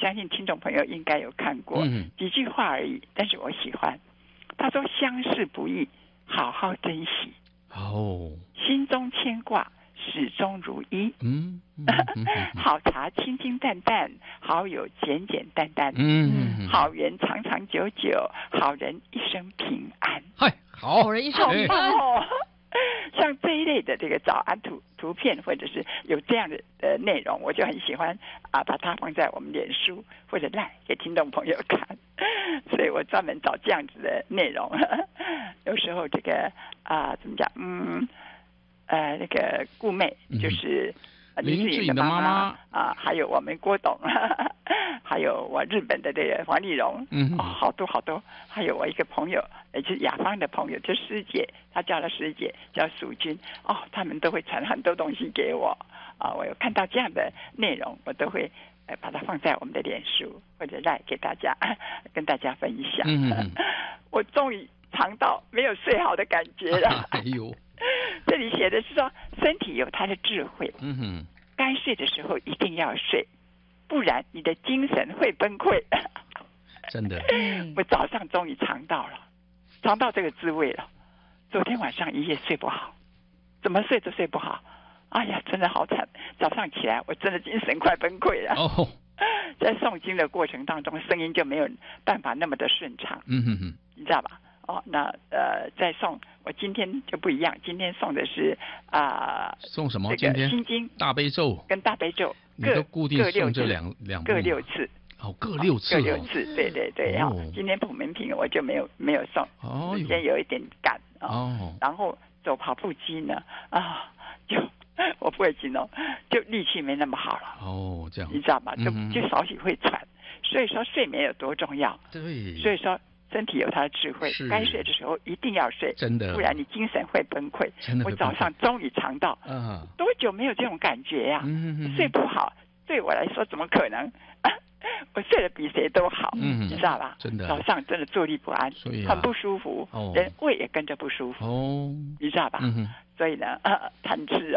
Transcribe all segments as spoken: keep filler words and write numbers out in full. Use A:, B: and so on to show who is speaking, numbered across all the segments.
A: 相信听众朋友应该有看过，
B: 嗯，
A: 几句话而已，但是我喜欢。他说：“相识不易，好好珍惜。
B: 哦，
A: 心中牵挂，始终如一。
B: 嗯，嗯嗯嗯
A: 好茶清清淡淡，好友简简单单。
B: 嗯，
A: 好缘长长久久，好人一生平安。
B: 嗨，好，
C: 好人一生平安。
A: 哦，像这一类的这个早安图图片，或者是有这样的呃内容，我就很喜欢啊，把它放在我们脸书或者赖给听众朋友看。所以我专门找这样子的内容。有时候这个啊，怎么讲？嗯，呃，那个顾妹就是。嗯林志颖的妈妈啊，还有我们郭董，还有我日本的这个黄丽蓉，嗯、哦，好多好多，还有我一个朋友，也就是雅芳的朋友，就师姐，她叫了师姐，叫淑君，哦，他们都会传很多东西给我啊，我有看到这样的内容，我都会呃把它放在我们的脸书或者来给大家跟大家分享。嗯、我终于尝到没有睡好的感觉了。
B: 哎呦。
A: 这里写的是说，身体有它的智慧，
B: 嗯哼，
A: 该睡的时候一定要睡，不然你的精神会崩溃。
B: 真的，
A: 我早上终于尝到了，尝到这个滋味了。昨天晚上一夜睡不好，怎么睡都睡不好，哎呀，真的好惨！早上起来，我真的精神快崩溃了。哦，在诵经的过程当中，声音就没有办法那么的顺畅。嗯哼哼，你知道吧？哦，那呃，再送我今天就不一样，今天送的是啊，呃、
B: 送什么？
A: 这个心经、
B: 大悲咒跟
A: 大悲咒，
B: 你都固定送这两两
A: 各六次。
B: 哦，各六次、哦，
A: 各六次，对对对。哦，今天普门品我就没有没有送，哦，时间有一点赶哦。哦然后走跑步机呢，啊，就我不会形容，就力气没那么好了。
B: 哦，这样，
A: 你知道吗？就、嗯、就少许会喘。所以说睡眠有多重要。
B: 对。
A: 所以说。身体有它的智慧，该睡的时候一定要睡，
B: 真的，
A: 不然你精神会崩溃。
B: 真的，
A: 我早上终于尝到，啊，多久没有这种感觉呀、啊？嗯、睡不好，对我来说怎么可能？我睡得比谁都好，嗯、你知道吧？
B: 真的，
A: 早上真的坐立不安，
B: 啊、
A: 很不舒服，哦、人胃也跟着不舒服，哦，你知道吧？嗯、所以呢，呃、贪吃哦。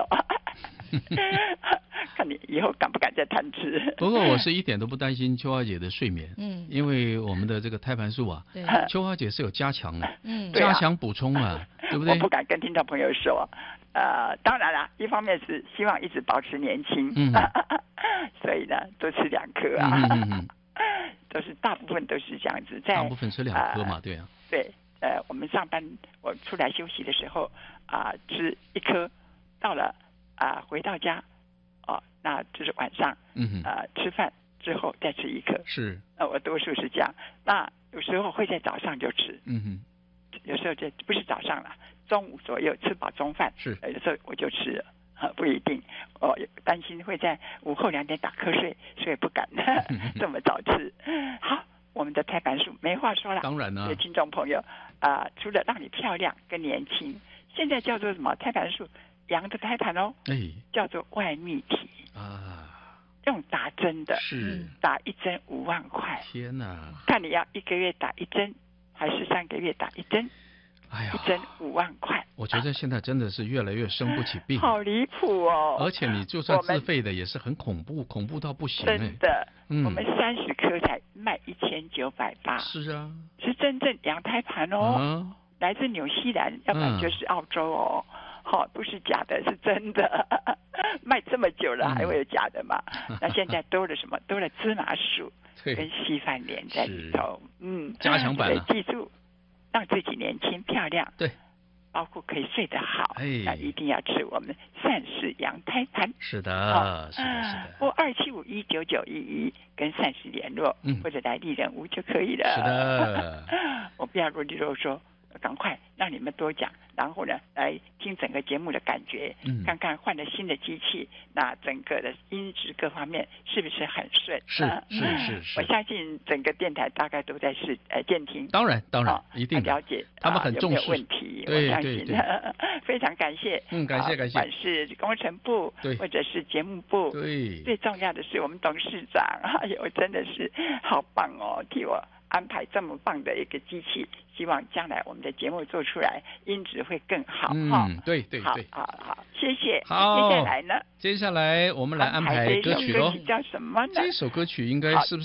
A: 看你以后敢不敢再贪吃？
B: 不过我是一点都不担心秋花姐的睡眠，嗯，因为我们的这个胎盘素啊，对，秋花姐是有加强的，嗯，加强补充啊，对不对？
A: 我不敢跟听众朋友说，呃，当然啦，一方面是希望一直保持年轻，嗯，所以呢，多吃两颗啊，嗯嗯嗯都是大部分都是这样子，在
B: 大部分吃两颗嘛，呃、对啊，
A: 对，呃，我们上班我出来休息的时候啊、呃，吃一颗，到了啊、呃、回到家。哦，那就是晚上，嗯呃，吃饭之后再吃一颗，
B: 是，
A: 那我多数是这样。那有时候会在早上就吃，嗯哼，有时候就不是早上了，中午左右吃饱中饭，
B: 是，
A: 有时候我就吃了，啊，不一定，我担心会在午后两点打瞌睡，所以不敢这么早吃。好，我们的胎盘素没话说了，
B: 当然了，
A: 听众朋友啊、呃，除了让你漂亮跟年轻，现在叫做什么胎盘素？羊的胎盘哦，哎，叫做外泌体啊，用打针的，
B: 是
A: 打一针五万块，
B: 天哪！
A: 看你要一个月打一针，还是三个月打一针？哎呀，一针五万块。
B: 我觉得现在真的是越来越生不起病，
A: 好离谱哦！
B: 而且你就算自费的也是很恐怖，恐怖到不行。
A: 真的，嗯、我们三十颗才卖一千九百八，
B: 是啊，
A: 是真正羊胎盘哦，啊、来自纽西兰，要不然就是澳洲哦。嗯好、哦，不是假的，是真的。卖这么久了，还会有假的吗？嗯、那现在多了什么？多了芝麻素跟稀饭莲在里头。嗯，
B: 加强版了。
A: 记住，让自己年轻漂亮。
B: 对，
A: 包括可以睡得好。哎，那一定要吃我们善氏羊胎盘。
B: 是的，哦、是的，是的。
A: 拨二七五一九九一一跟善氏联络，嗯、或者来丽人屋就可以了。
B: 是的，
A: 我不要啰里啰嗦。赶快让你们多讲，然后呢，来听整个节目的感觉，嗯、看看换了新的机器，那整个的音质各方面是不是很顺？
B: 是是是是，
A: 我相信整个电台大概都在试呃监听。
B: 当然当然，哦、一定
A: 了解，
B: 他们很重视、
A: 啊、有没有问题。
B: 对
A: 我相信
B: 对对，
A: 非常感谢，
B: 嗯，感谢感谢，
A: 不管是工程部或者是节目部，
B: 对，
A: 最重要的是我们董事长，哎呦，真的是好棒哦，替我安排这么棒的一个机器，希望将来我们的节目做出来音质会更好。
B: 嗯，
A: 哦、
B: 对对对，
A: 好好好，谢谢。
B: 好，
A: 接下来呢？
B: 接下来我们来安排歌曲喽。
A: 这首歌曲叫什么呢？
B: 这首歌曲应该是不是？